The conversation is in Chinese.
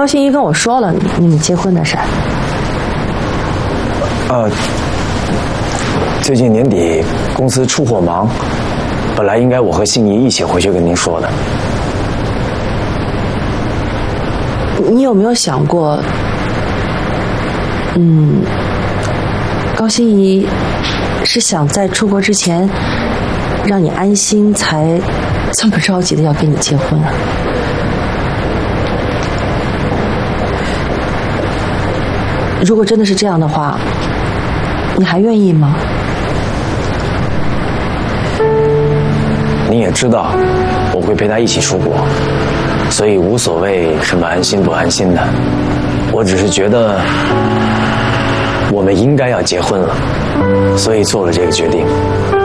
高欣怡跟我说了你们结婚的事儿。 最近年底公司出货忙，本来应该我和欣怡一起回去跟您说的。 你有没有想过，高欣怡是想在出国之前让你安心，才这么着急的要跟你结婚啊？如果真的是这样的话，你还愿意吗？ 你也知道，我会陪他一起出国，所以无所谓什么安心不安心的。我只是觉得我们应该要结婚了，所以做了这个决定。